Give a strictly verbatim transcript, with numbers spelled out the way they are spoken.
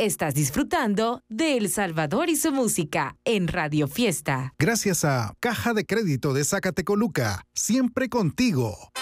Estás disfrutando de El Salvador y su música en Radio Fiesta. Gracias a Caja de Crédito de Zacatecoluca, siempre contigo.